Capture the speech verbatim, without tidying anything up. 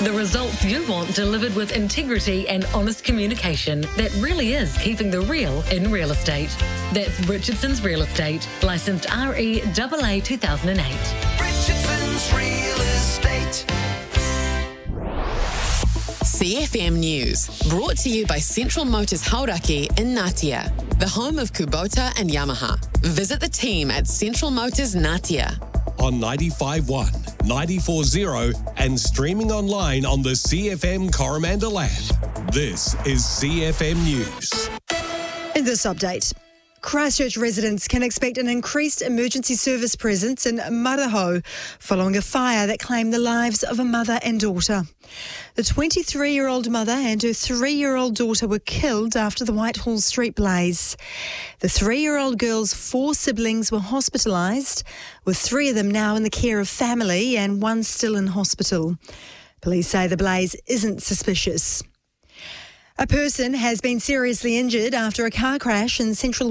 The results you want delivered with integrity and honest communication that really is keeping the real in real estate. That's Richardson's Real Estate, licensed R E A A two thousand eight. Richardson's Real Estate. C F M News, brought to you by Central Motors Hauraki in Ngatea, the home of Kubota and Yamaha. Visit the team at Central Motors Ngatea. On ninety-five point one, ninety-four point zero and streaming online on the C F M Coromandel app. This is C F M News. In this update, Christchurch residents can expect an increased emergency service presence in Maraho following a fire that claimed the lives of a mother and daughter. The twenty-three-year-old mother and her three-year-old daughter were killed after the Whitehall Street blaze. The three-year-old girl's four siblings were hospitalised, with three of them now in the care of family and one still in hospital. Police say the blaze isn't suspicious. A person has been seriously injured after a car crash in central